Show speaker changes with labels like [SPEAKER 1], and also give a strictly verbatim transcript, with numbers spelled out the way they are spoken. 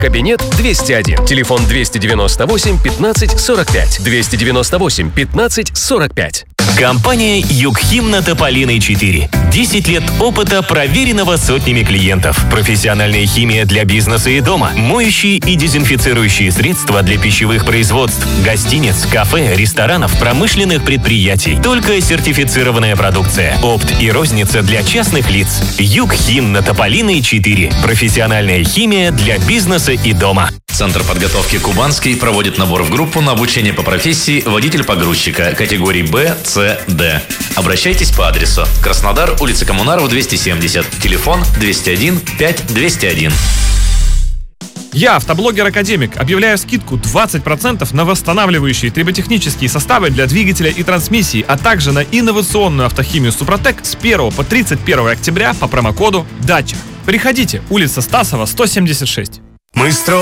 [SPEAKER 1] Кабинет двести один. Телефон двести девяносто восемь пятнадцать сорок пять. двести девяносто восемь пятнадцать сорок пять.
[SPEAKER 2] Компания «Югхим» на Тополиной четыре. десять лет опыта, проверенного сотнями клиентов. Профессиональная химия для бизнеса и дома. Моющие и дезинфицирующие средства для пищевых производств, гостиниц, кафе, ресторанов, промышленных предприятий. Только сертифицированная продукция. Опт и розница для частных лиц. «Югхим» на Тополиной четыре. Профессиональная химия для бизнеса и дома.
[SPEAKER 3] Центр подготовки «Кубанский» проводит набор в группу на обучение по профессии водитель-погрузчика категорий Б, С, Д. Обращайтесь по адресу: Краснодар, улица Коммунаров, двести семьдесят, телефон двести один пять двести один.
[SPEAKER 4] Я, автоблогер-академик, объявляю скидку двадцать процентов на восстанавливающие триботехнические составы для двигателя и трансмиссии, а также на инновационную автохимию «Супротек» с первого по тридцать первое октября по промокоду «Дача». Приходите, улица Стасова, сто семьдесят шесть.
[SPEAKER 2] Мы строим